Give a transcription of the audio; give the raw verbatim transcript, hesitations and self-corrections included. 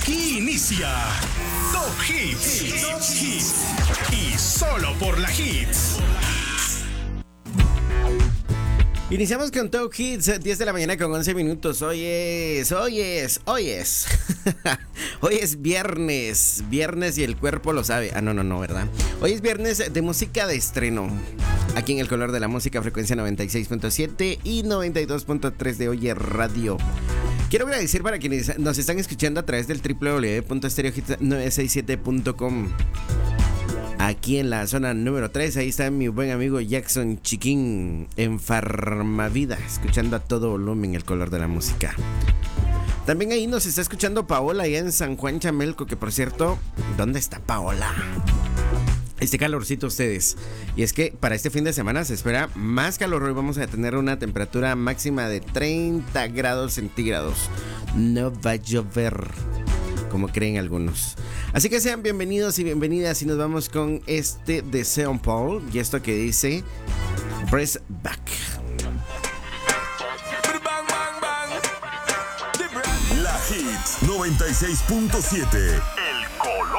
Aquí inicia Top Hits. Top Hits. Y solo por la Hits. Iniciamos con Top Hits, diez de la mañana con once minutos. Hoy es, hoy es, hoy es. Hoy es viernes. Viernes y el cuerpo lo sabe. Ah, no, no, no, ¿verdad? Hoy es viernes de música de estreno. Aquí en El Color de la Música, frecuencia noventa y seis punto siete y noventa y dos punto tres de Oye Radio. Quiero agradecer para quienes nos están escuchando a través del doble u doble u doble u punto stereo hits novecientos sesenta y siete punto com. Aquí en la zona número tres, ahí está mi buen amigo Jackson Chiquín en Farmavida, escuchando a todo volumen El Color de la Música. También ahí nos está escuchando Paola, allá en San Juan Chamelco, que por cierto, ¿dónde está Paola? Este calorcito ustedes. Y es que para este fin de semana se espera más calor. Hoy vamos a tener una temperatura máxima de treinta grados centígrados. No va a llover, como creen algunos. Así que sean bienvenidos y bienvenidas y nos vamos con este de Sean Paul y esto que dice Press Back. La Hits noventa y seis punto siete,